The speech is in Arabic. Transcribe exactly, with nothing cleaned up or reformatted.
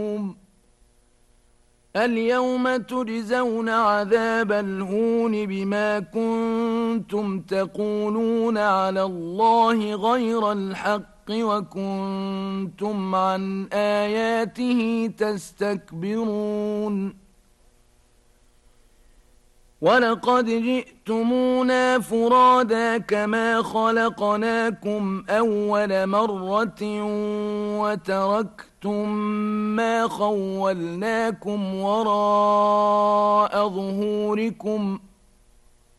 اليوم تجزون عذاب الهون بما كنتم تقولون على الله غير الحق وكنتم عن آياته تستكبرون ولقد جئتمونا فرادا كما خلقناكم أول مرة وتركتم ما خولناكم وراء ظهوركم